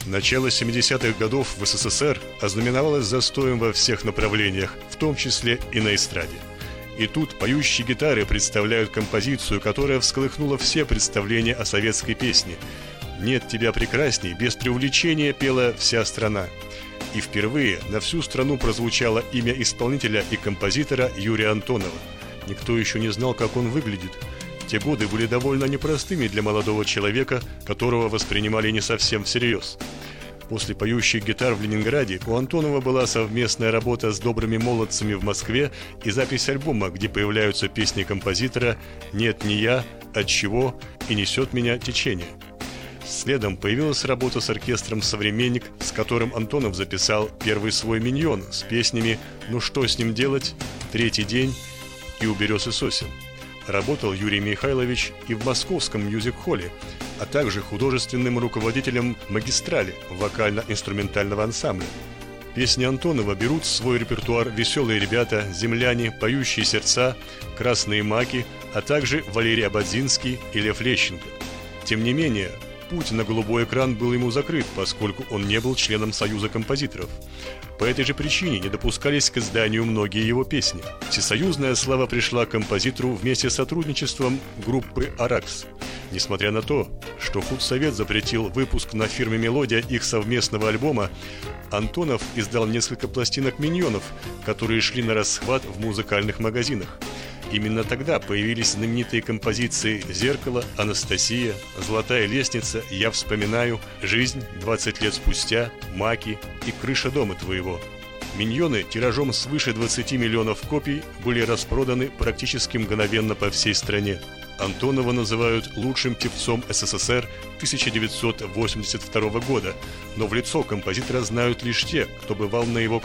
Начало 70-х годов в СССР ознаменовалось застоем во всех направлениях, в том числе и на эстраде. И тут поющие гитары представляют композицию, которая всколыхнула все представления о советской песне. «Нет тебя прекрасней» без преувеличения пела вся страна. И впервые на всю страну прозвучало имя исполнителя и композитора Юрия Антонова. Никто еще не знал, как он выглядит. Те годы были довольно непростыми для молодого человека, которого воспринимали не совсем всерьез. После поющих гитар в Ленинграде у Антонова была совместная работа с добрыми молодцами в Москве и запись альбома, где появляются песни композитора «Нет, не я», «Отчего» и «Несет меня течение». Следом появилась работа с оркестром «Современник», с которым Антонов записал первый свой «Миньон» с песнями «Ну что с ним делать?», «Третий день» и «У берез и сосен». Работал Юрий Михайлович и в московском мюзик-холле, а также художественным руководителем «Магистрали» вокально-инструментального ансамбля. Песни Антонова берут в свой репертуар «Веселые ребята», «Земляне», «Поющие сердца», «Красные маки», а также Валерий Ободзинский и Лев Лещенко. Тем не менее, путь на голубой экран был ему закрыт, поскольку он не был членом Союза композиторов. По этой же причине не допускались к изданию многие его песни. Всесоюзная слава пришла к композитору вместе с сотрудничеством группы «Аракс». Несмотря на то, что худсовет запретил выпуск на фирме «Мелодия» их совместного альбома, Антонов издал несколько пластинок «Миньонов», которые шли на расхват в музыкальных магазинах. Именно тогда появились знаменитые композиции «Зеркало», «Анастасия», «Золотая лестница», «Я вспоминаю», «Жизнь», «20 лет спустя», «Маки» и «Крыша дома твоего». «Миньоны» тиражом свыше 20 миллионов копий были распроданы практически мгновенно по всей стране. Антонова называют лучшим певцом СССР 1982 года, но в лицо композитора знают лишь те, кто бывал на его